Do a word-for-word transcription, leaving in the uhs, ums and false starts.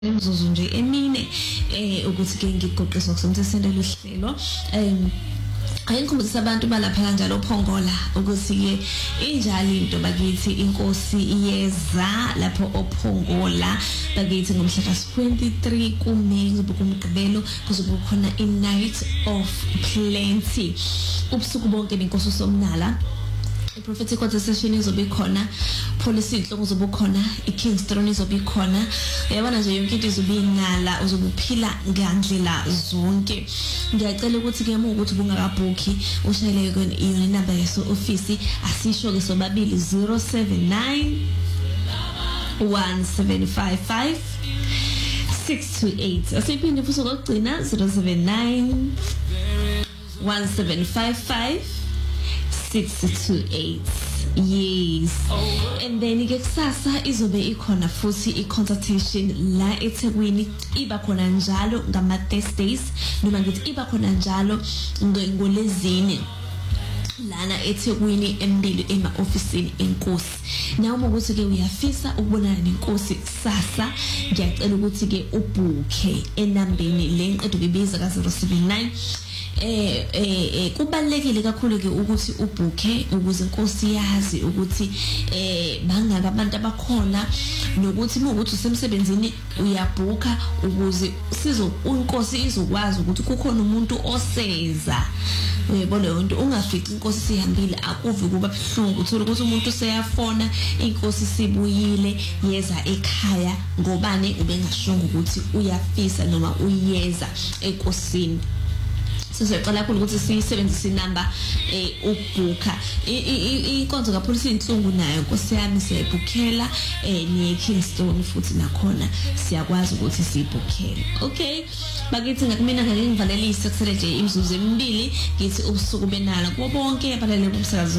Imzuzu nje emine eh ukuthi ke ngigoqiswa kusomthethweni lihlelo em ayinkumbisa abantu balapha kanjalo ophongola ukuthi ke injalo into bakithi inkosi iyeza lapho ophongola bakithi ngomhla ka twenty-three kuMeyi kuzoba kumgqibelo kuzoba khona i night of plenty ubusuku bonke nenkosi uSomnala prophetic session izobe khona policy inhloko zobe khona iKing's Throne izobe khona yabona nje yonke into izobe inala uzobuphila ngandlela zonke ngiyacela ukuthi ke ukuthi bungakabhukhi ushayele yona inamba yeso office asisho ke sobabili zero seven nine one seven five five six two eight asiphinde futhi ukugcina zero seven nine one seven five five six two eight. Yes. And then ke kusasa izobe ikhona futhi i-consultation la eThekwini iba khona njalo ngama Thursdays noma ngithi iba khona njalo ngolezine lana eThekwini embili ema officeini enkosi nawe ukuthi ke uyafisa ukubonana nenkosi kusasa ngiyacela ukuthi ke ubhuke enambeni lenqedo bibiza ka zero seven nine eh eh kubalekile kakhulu ke ukuthi ubhuke ukuze inkosi yazi ukuthi eh bangaka abantu abakhona nokuthi ukuthi usemsebenzini uyabhuka ukuze sizo inkosi izokwazi ukuthi kukhona umuntu oseza uyabona yonke ungafici inkosi sihambile akuve kuba buhlungu uthola ukuthi umuntu seyafona inkosi sibuyile yeza ekhaya ngobani ubengashonga ukuthi uyafisa noma uyeza enkosini sizocela kakhulu ukuthi sisebenzise inamba eh ubhuka inkonzo kapolisi inhlungu nayo Nkosi yami siyabhukhela eh ni Kingston futhi nakhona siyakwazi ukuthi sibhukhele okay bakithi ngakumina ngeke ngivalelise kusele nje imizuzu emibili ngithi ubusuku benala kubo bonke abalele kumsakazo